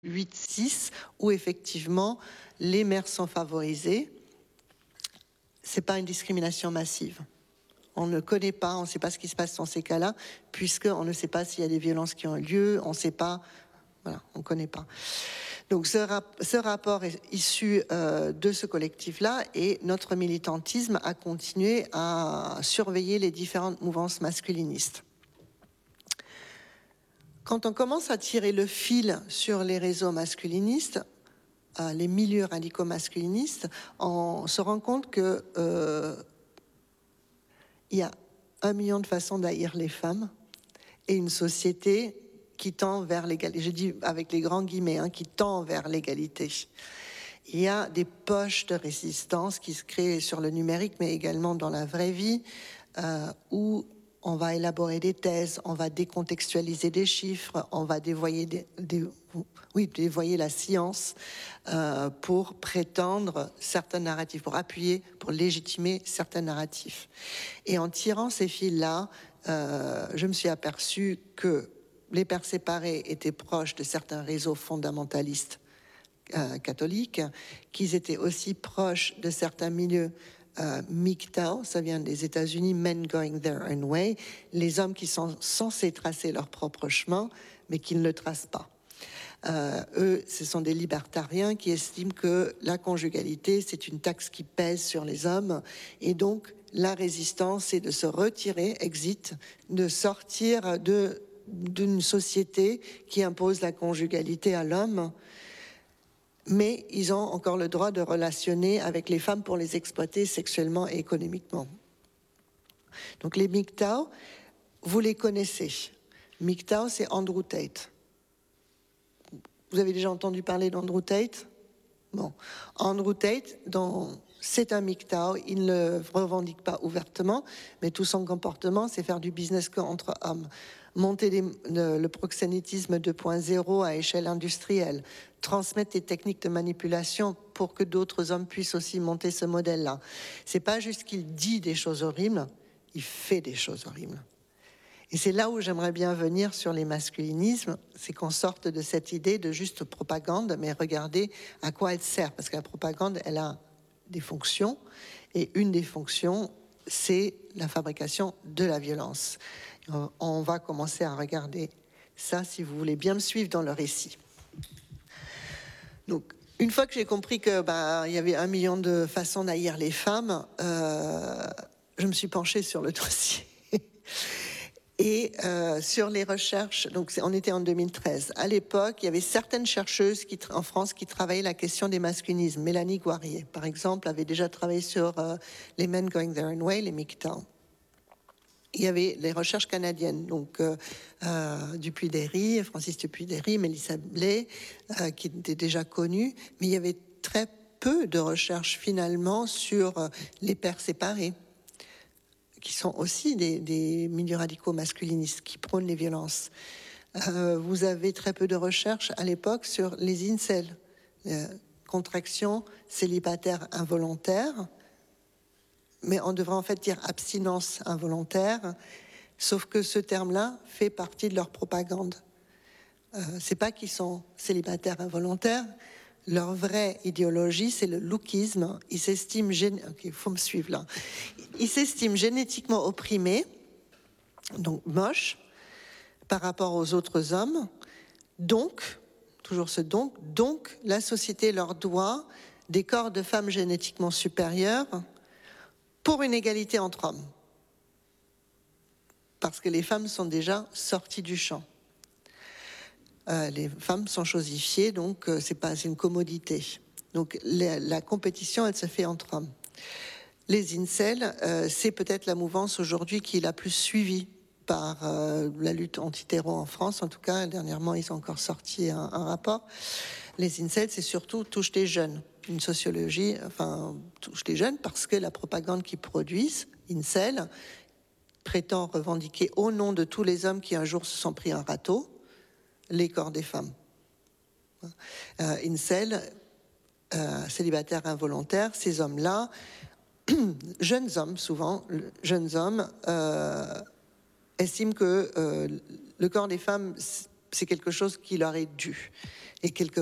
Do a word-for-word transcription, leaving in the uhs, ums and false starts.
huit six, où effectivement les mères sont favorisées. Ce n'est pas une discrimination massive. On ne connaît pas, on ne sait pas ce qui se passe dans ces cas-là, puisqu'on ne sait pas s'il y a des violences qui ont lieu, on ne sait pas, voilà, on ne connaît pas. Donc ce, rap ce rapport est issu euh, de ce collectif-là, et notre militantisme a continué à surveiller les différentes mouvances masculinistes. Quand on commence à tirer le fil sur les réseaux masculinistes, euh, les milieux radicaux masculinistes, on se rend compte que euh, il y a un million de façons d'haïr les femmes et une société qui tend vers l'égalité. Je dis avec les grands guillemets, hein, qui tend vers l'égalité. Il y a des poches de résistance qui se créent sur le numérique, mais également dans la vraie vie, euh, où on va élaborer des thèses, on va décontextualiser des chiffres, on va dévoyer, des, des, oui, dévoyer la science euh, pour prétendre certains narratifs, pour appuyer, pour légitimer certains narratifs. Et en tirant ces fils-là, euh, je me suis aperçue que les pères séparés étaient proches de certains réseaux fondamentalistes euh, catholiques, qu'ils étaient aussi proches de certains milieux Euh, M G T O W, ça vient des États-Unis, Men Going Their Own Way, les hommes qui sont censés tracer leur propre chemin, mais qui ne le tracent pas. Euh, eux, ce sont des libertariens qui estiment que la conjugalité, c'est une taxe qui pèse sur les hommes, et donc la résistance, c'est de se retirer, exit, de sortir de, d'une société qui impose la conjugalité à l'homme. Mais ils ont encore le droit de relationner avec les femmes pour les exploiter sexuellement et économiquement. Donc les M G T O W, vous les connaissez. M G T O W, c'est Andrew Tate. Vous avez déjà entendu parler d'Andrew Tate? Bon, Andrew Tate, c'est un M G T O W, il ne le revendique pas ouvertement, mais tout son comportement, c'est faire du business qu'entre hommes. Monter les, le, le proxénétisme deux point zéro à échelle industrielle, transmettre des techniques de manipulation pour que d'autres hommes puissent aussi monter ce modèle-là. C'est pas juste qu'il dit des choses horribles, il fait des choses horribles. Et c'est là où j'aimerais bien venir sur les masculinismes, c'est qu'on sorte de cette idée de juste propagande, mais regardez à quoi elle sert, parce que la propagande, elle a des fonctions, et une des fonctions, c'est la fabrication de la violence. On va commencer à regarder ça, si vous voulez bien me suivre dans le récit. Donc, une fois que j'ai compris que bah, il y avait un million de façons d'haïr les femmes, euh, je me suis penchée sur le dossier. Et euh, sur les recherches, donc on était en deux mille treize. À l'époque, il y avait certaines chercheuses qui, en France qui travaillaient la question des masculinismes. Mélanie Guarier, par exemple, avait déjà travaillé sur euh, les Men Going Their Own Way, les M G T O W. Il y avait les recherches canadiennes, donc euh, euh, Dupuy-Derry, Francis Dupuy-Derry, Mélissa Blais, euh, qui étaient déjà connues, mais il y avait très peu de recherches finalement sur euh, les pères séparés, qui sont aussi des, des milieux radicaux masculinistes qui prônent les violences. Euh, vous avez très peu de recherches à l'époque sur les incels, euh, contraction célibataire involontaire, mais on devrait en fait dire abstinence involontaire, sauf que ce terme-là fait partie de leur propagande. Euh, c'est pas qu'ils sont célibataires involontaires, leur vraie idéologie, c'est le lookisme. Ils s'estiment, gén... okay, faut me suivre là. Ils s'estiment génétiquement opprimés, donc moches, par rapport aux autres hommes. Donc, toujours ce donc, donc la société leur doit des corps de femmes génétiquement supérieurs pour une égalité entre hommes. Parce que les femmes sont déjà sorties du champ. Euh, les femmes sont chosifiées, donc euh, c'est pas c'est une commodité. Donc la, la compétition, elle se fait entre hommes. Les incels, euh, c'est peut-être la mouvance aujourd'hui qui est la plus suivie par euh, la lutte anti-terror en France. En tout cas, dernièrement, ils ont encore sorti un, un rapport. Les incels, c'est surtout touche des jeunes. Une sociologie, enfin, touche des jeunes parce que la propagande qu'ils produisent, incel, prétend revendiquer au nom de tous les hommes qui un jour se sont pris un râteau, les corps des femmes. Euh, incel, euh, célibataire involontaire, ces hommes-là, jeunes hommes souvent, jeunes hommes, euh, estiment que euh, le corps des femmes c'est quelque chose qui leur est dû. Et quelque